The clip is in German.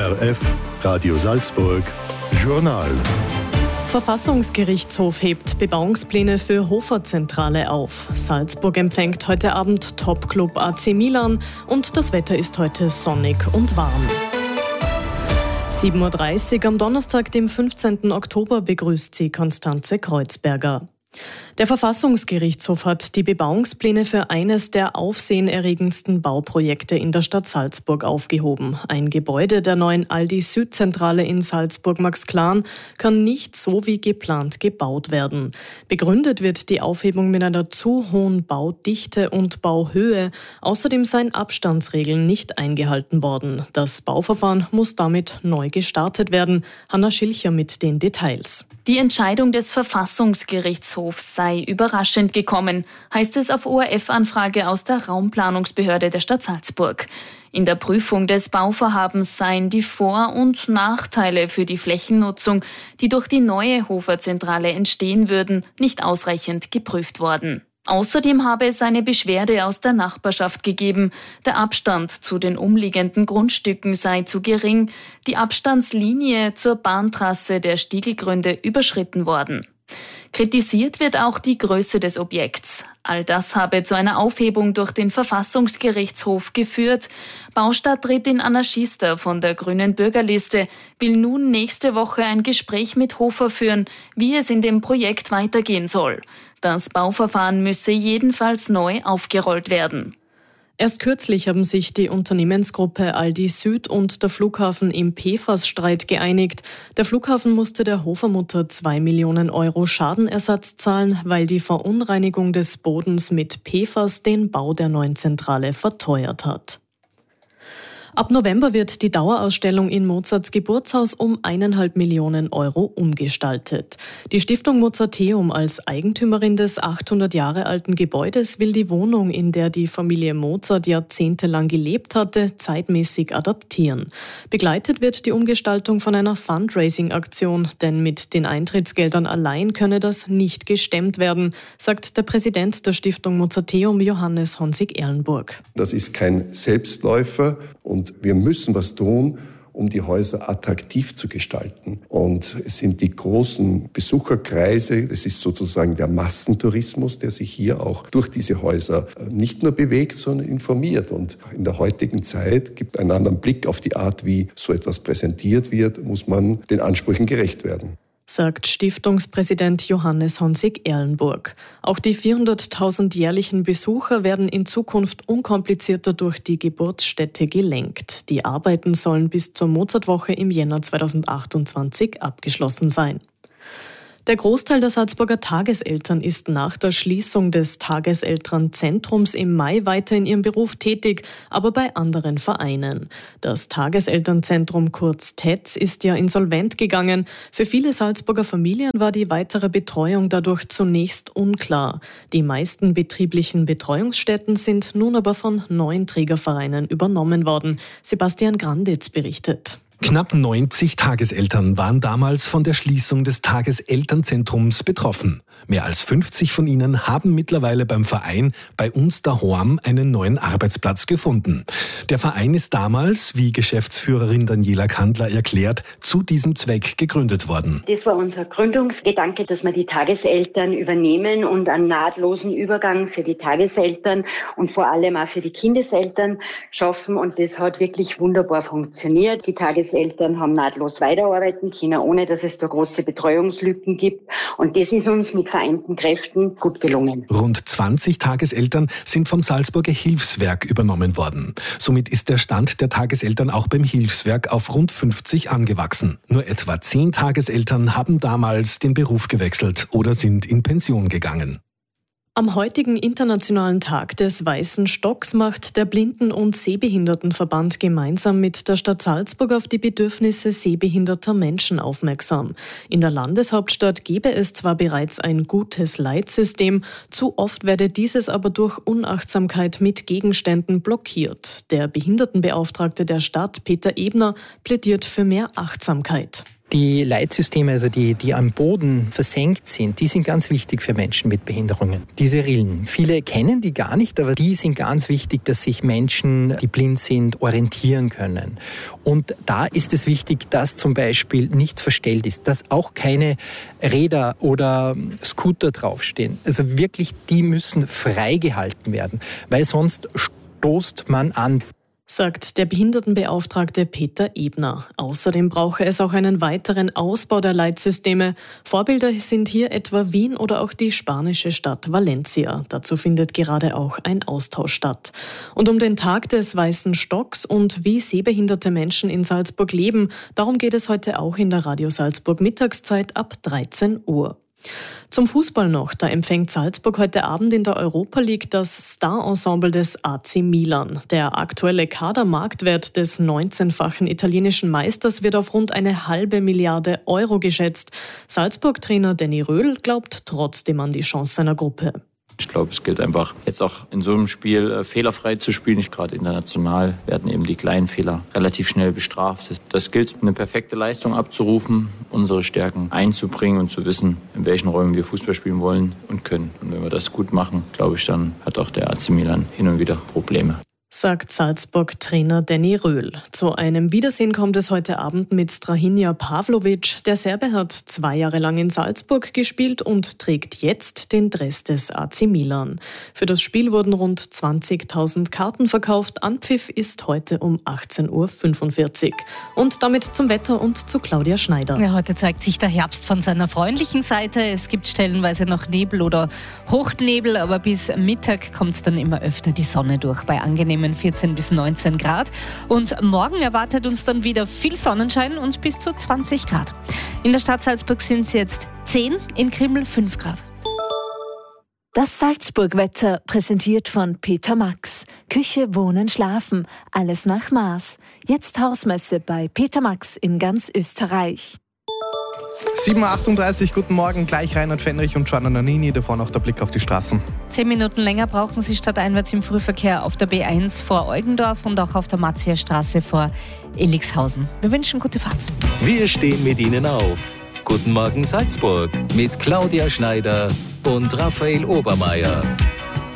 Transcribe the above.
ORF Radio Salzburg Journal. Verfassungsgerichtshof hebt Bebauungspläne für Hofer-Zentrale auf. Salzburg empfängt heute Abend Topclub AC Milan und das Wetter ist heute sonnig und warm. 7.30 Uhr am Donnerstag, dem 15. Oktober, begrüßt sie Konstanze Kreuzberger. Der Verfassungsgerichtshof hat die Bebauungspläne für eines der aufsehenerregendsten Bauprojekte in der Stadt Salzburg aufgehoben. Ein Gebäude der neuen Aldi-Süd-Zentrale in Salzburg-Maxklarn kann nicht so wie geplant gebaut werden. Begründet wird die Aufhebung mit einer zu hohen Baudichte und Bauhöhe. Außerdem seien Abstandsregeln nicht eingehalten worden. Das Bauverfahren muss damit neu gestartet werden. Hanna Schilcher mit den Details. Die Entscheidung des Verfassungsgerichtshofs sei überraschend gekommen, heißt es auf ORF-Anfrage aus der Raumplanungsbehörde der Stadt Salzburg. In der Prüfung des Bauvorhabens seien die Vor- und Nachteile für die Flächennutzung, die durch die neue Hofer-Zentrale entstehen würden, nicht ausreichend geprüft worden. Außerdem habe es eine Beschwerde aus der Nachbarschaft gegeben. Der Abstand zu den umliegenden Grundstücken sei zu gering, die Abstandslinie zur Bahntrasse der Stiegelgründe überschritten worden. Kritisiert wird auch die Größe des Objekts. All das habe zu einer Aufhebung durch den Verfassungsgerichtshof geführt. Baustadträtin Anna Schiester von der Grünen Bürgerliste will nun nächste Woche ein Gespräch mit Hofer führen, wie es in dem Projekt weitergehen soll. Das Bauverfahren müsse jedenfalls neu aufgerollt werden. Erst kürzlich haben sich die Unternehmensgruppe Aldi Süd und der Flughafen im PFAS-Streit geeinigt. Der Flughafen musste der Hofer-Mutter 2 Millionen Euro Schadenersatz zahlen, weil die Verunreinigung des Bodens mit PFAS den Bau der neuen Zentrale verteuert hat. Ab November wird die Dauerausstellung in Mozarts Geburtshaus um 1,5 Millionen Euro umgestaltet. Die Stiftung Mozarteum als Eigentümerin des 800 Jahre alten Gebäudes will die Wohnung, in der die Familie Mozart jahrzehntelang gelebt hatte, zeitmäßig adaptieren. Begleitet wird die Umgestaltung von einer Fundraising-Aktion, denn mit den Eintrittsgeldern allein könne das nicht gestemmt werden, sagt der Präsident der Stiftung Mozarteum, Johannes Honsig-Erlenburg. Das ist kein Selbstläufer und wir müssen was tun, um die Häuser attraktiv zu gestalten. Und es sind die großen Besucherkreise, das ist sozusagen der Massentourismus, der sich hier auch durch diese Häuser nicht nur bewegt, sondern informiert. Und in der heutigen Zeit gibt einen anderen Blick auf die Art, wie so etwas präsentiert wird, muss man den Ansprüchen gerecht werden, sagt Stiftungspräsident Johannes Honsig-Erlenburg. Auch die 400.000 jährlichen Besucher werden in Zukunft unkomplizierter durch die Geburtsstätte gelenkt. Die Arbeiten sollen bis zur Mozartwoche im Jänner 2028 abgeschlossen sein. Der Großteil der Salzburger Tageseltern ist nach der Schließung des Tageselternzentrums im Mai weiter in ihrem Beruf tätig, aber bei anderen Vereinen. Das Tageselternzentrum, kurz TEZ, ist ja insolvent gegangen. Für viele Salzburger Familien war die weitere Betreuung dadurch zunächst unklar. Die meisten betrieblichen Betreuungsstätten sind nun aber von neuen Trägervereinen übernommen worden. Sebastian Granditz berichtet. Knapp 90 Tageseltern waren damals von der Schließung des Tageselternzentrums betroffen. Mehr als 50 von ihnen haben mittlerweile beim Verein Bei uns daheim einen neuen Arbeitsplatz gefunden. Der Verein ist damals, wie Geschäftsführerin Daniela Kandler erklärt, zu diesem Zweck gegründet worden. Das war unser Gründungsgedanke, dass wir die Tageseltern übernehmen und einen nahtlosen Übergang für die Tageseltern und vor allem auch für die Kindeseltern schaffen. Und das hat wirklich wunderbar funktioniert. Die Tageseltern haben nahtlos weiterarbeiten können, ohne dass es da große Betreuungslücken gibt. Und das ist uns mit vereinten Kräften gut gelungen. Rund 20 Tageseltern sind vom Salzburger Hilfswerk übernommen worden. Somit ist der Stand der Tageseltern auch beim Hilfswerk auf rund 50 angewachsen. Nur etwa 10 Tageseltern haben damals den Beruf gewechselt oder sind in Pension gegangen. Am heutigen Internationalen Tag des Weißen Stocks macht der Blinden- und Sehbehindertenverband gemeinsam mit der Stadt Salzburg auf die Bedürfnisse sehbehinderter Menschen aufmerksam. In der Landeshauptstadt gebe es zwar bereits ein gutes Leitsystem, zu oft werde dieses aber durch Unachtsamkeit mit Gegenständen blockiert. Der Behindertenbeauftragte der Stadt, Peter Ebner, plädiert für mehr Achtsamkeit. Die Leitsysteme, also die am Boden versenkt sind, die sind ganz wichtig für Menschen mit Behinderungen. Diese Rillen. Viele kennen die gar nicht, aber die sind ganz wichtig, dass sich Menschen, die blind sind, orientieren können. Und da ist es wichtig, dass zum Beispiel nichts verstellt ist, dass auch keine Räder oder Scooter draufstehen. Also wirklich, die müssen freigehalten werden, weil sonst stoßt man an. Sagt der Behindertenbeauftragte Peter Ebner. Außerdem brauche es auch einen weiteren Ausbau der Leitsysteme. Vorbilder sind hier etwa Wien oder auch die spanische Stadt Valencia. Dazu findet gerade auch ein Austausch statt. Und um den Tag des Weißen Stocks und wie sehbehinderte Menschen in Salzburg leben, darum geht es heute auch in der Radio Salzburg Mittagszeit ab 13 Uhr. Zum Fußball noch, da empfängt Salzburg heute Abend in der Europa League das Star-Ensemble des AC Milan. Der aktuelle Kadermarktwert des 19-fachen italienischen Meisters wird auf rund 1,5 Milliarde Euro geschätzt. Salzburg-Trainer Danny Röhl glaubt trotzdem an die Chance seiner Gruppe. Ich glaube, es gilt einfach, jetzt auch in so einem Spiel fehlerfrei zu spielen. Gerade international werden eben die kleinen Fehler relativ schnell bestraft. Das gilt, eine perfekte Leistung abzurufen, unsere Stärken einzubringen und zu wissen, in welchen Räumen wir Fußball spielen wollen und können. Und wenn wir das gut machen, glaube ich, dann hat auch der AC Milan hin und wieder Probleme. Sagt Salzburg-Trainer Danny Röhl. Zu einem Wiedersehen kommt es heute Abend mit Strahinja Pavlovic. Der Serbe hat 2 Jahre lang in Salzburg gespielt und trägt jetzt den Dress des AC Milan. Für das Spiel wurden rund 20.000 Karten verkauft. Anpfiff ist heute um 18.45 Uhr. Und damit zum Wetter und zu Claudia Schneider. Ja, heute zeigt sich der Herbst von seiner freundlichen Seite. Es gibt stellenweise noch Nebel oder Hochnebel, aber bis Mittag kommt dann immer öfter die Sonne durch bei angenehmen 14 bis 19 Grad. Und morgen erwartet uns dann wieder viel Sonnenschein und bis zu 20 Grad. In der Stadt Salzburg sind es jetzt 10, in Krimml 5 Grad. Das Salzburg-Wetter präsentiert von Peter Max. Küche, Wohnen, Schlafen. Alles nach Maß. Jetzt Hausmesse bei Peter Max in ganz Österreich. 7.38 Uhr, guten Morgen, gleich Reinhard Fenrich und Gianna Nannini, davor noch der Blick auf die Straßen. 10 Minuten länger brauchen Sie stadteinwärts im Frühverkehr auf der B1 vor Eugendorf und auch auf der Matzierstraße vor Elixhausen. Wir wünschen gute Fahrt. Wir stehen mit Ihnen auf. Guten Morgen Salzburg mit Claudia Schneider und Raphael Obermeier.